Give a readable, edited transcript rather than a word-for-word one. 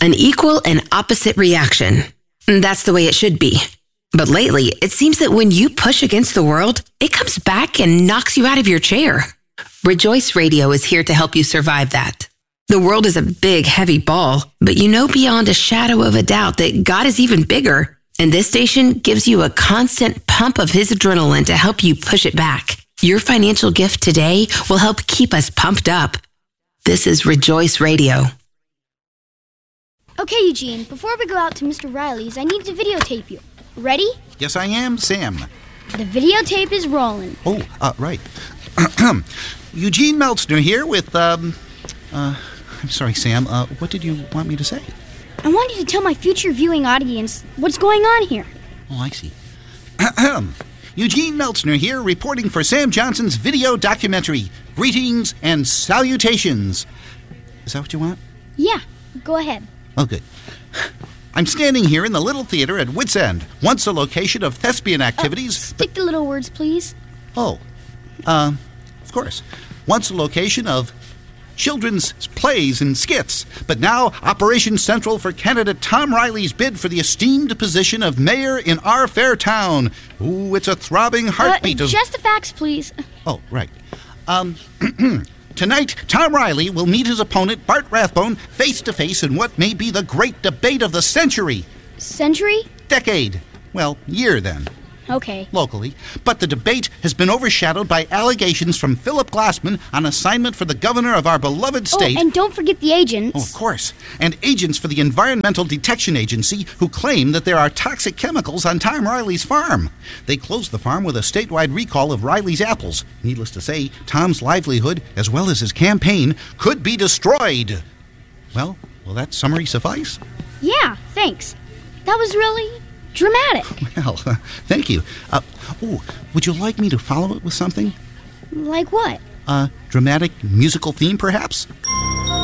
An equal and opposite reaction. That's the way it should be. But lately, it seems that when you push against the world, it comes back and knocks you out of your chair. Rejoice Radio is here to help you survive that. The world is a big, heavy ball, but you know beyond a shadow of a doubt that God is even bigger. And this station gives you a constant pump of his adrenaline to help you push it back. Your financial gift today will help keep us pumped up. This is Rejoice Radio. Okay, Eugene, before we go out to Mr. Riley's, I need to videotape you. Ready? Yes, I am, Sam. The videotape is rolling. Oh, right. Eugene Meltzner here with, I'm sorry, Sam. What did you want me to say? I want you to tell my future viewing audience what's going on here. Oh, I see. Eugene Meltzner here, reporting for Sam Johnson's video documentary, Greetings and Salutations. Is that what you want? Yeah, go ahead. Oh, good. I'm standing here in the Little Theater at Wits End, once a location of thespian activities. Stick to little words, please. Oh, of course. Once a location of children's plays and skits, but now Operation Central for candidate Tom Riley's bid for the esteemed position of mayor in our fair town. Ooh, it's a throbbing heartbeat of... Just the facts, please. Oh, right. Tonight, Tom Riley will meet his opponent, Bart Rathbone, face-to-face in what may be the great debate of the century. Century? Decade. Well, year then. Okay. Locally. But the debate has been overshadowed by allegations from Philip Glassman on assignment for the governor of our beloved state. Oh, and don't forget the agents. Oh, of course. And agents for the Environmental Detection Agency who claim that there are toxic chemicals on Tom Riley's farm. They closed the farm with a statewide recall of Riley's apples. Needless to say, Tom's livelihood, as well as his campaign, could be destroyed. Well, will that summary suffice? Yeah, thanks. That was really dramatic. Well, thank you. Would you like me to follow it with something? Like what? A dramatic musical theme, perhaps?